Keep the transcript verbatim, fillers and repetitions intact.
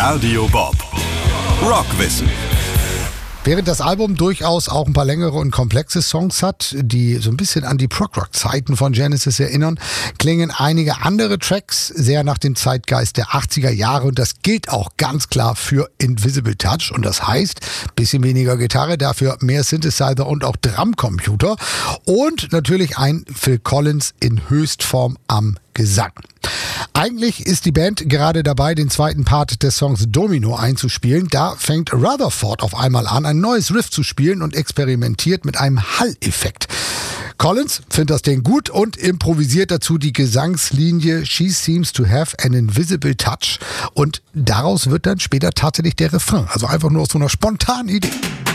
Radio Bob. Rockwissen. Während das Album durchaus auch ein paar längere und komplexe Songs hat, die so ein bisschen an die Prog-Rock-Zeiten von Genesis erinnern, klingen einige andere Tracks sehr nach dem Zeitgeist der achtziger Jahre und das gilt auch ganz klar für Invisible Touch und das heißt, bisschen weniger Gitarre, dafür mehr Synthesizer und auch Drumcomputer und natürlich ein Phil Collins in Höchstform am Gesang. Eigentlich ist die Band gerade dabei, den zweiten Part des Songs Domino einzuspielen. Da fängt Rutherford auf einmal an, ein neues Riff zu spielen und experimentiert mit einem Hall-Effekt. Collins findet das Ding gut und improvisiert dazu die Gesangslinie She seems to have an invisible touch und daraus wird dann später tatsächlich der Refrain. Also einfach nur aus so einer spontanen Idee.